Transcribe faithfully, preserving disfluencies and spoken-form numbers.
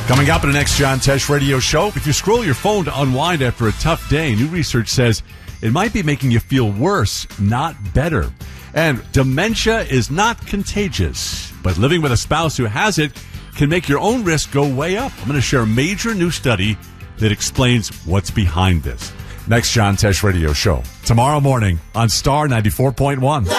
Coming up in the next John Tesh radio show, if you scroll your phone to unwind after a tough day, new research says it might be making you feel worse, not better. And dementia is not contagious, but living with a spouse who has it can make your own risk go way up. I'm going to share a major new study that explains what's behind this. Next John Tesh radio show, tomorrow morning on Star ninety-four point one.